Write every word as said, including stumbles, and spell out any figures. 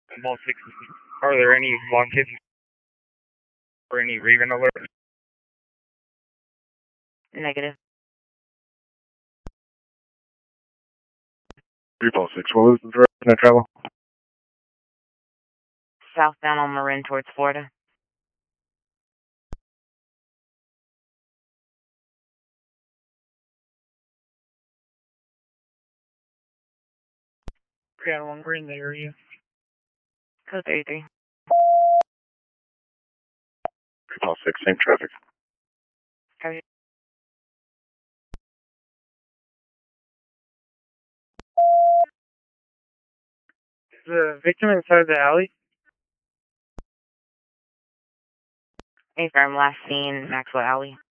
Mall six. Are there any long hits or any Raven alerts? Negative. three Paul six. What was the direction of travel? Southbound on Marin towards Florida. Grand one, we're in the area. Code thirty-three. three Paul six, same traffic. Copy. Is the victim inside the alley? Affirm, last seen Maxwell Alley.